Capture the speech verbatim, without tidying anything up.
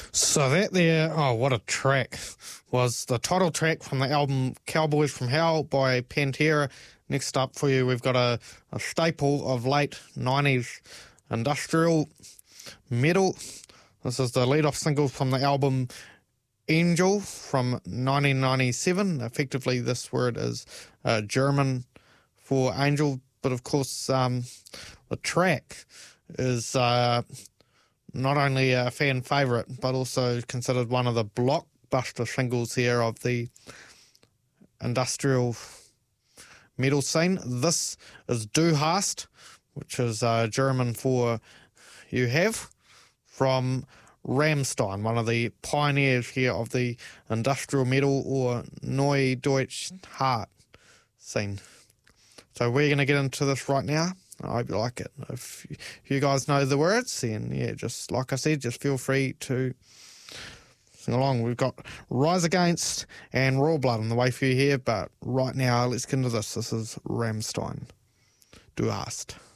So that there, oh, what a track, was the title track from the album Cowboys from Hell by Pantera. Next up for you, we've got a, a staple of late nineties industrial metal. This is the lead-off single from the album Angel from nineteen ninety-seven. Effectively, this word is uh, German for angel, but of course, um, the track is uh, not only a fan favourite, but also considered one of the blockbuster singles here of the industrial metal scene. This is Du hast, which is uh, German for you have, from Rammstein, one of the pioneers here of the industrial metal or Neue Deutsche Hart scene. So we're going to get into this right now. I hope you like it. If you guys know the words, then yeah, just like I said, just feel free to sing along. We've got Rise Against and Royal Blood on the way for you here, but right now let's get into this. This is Rammstein. Du hast.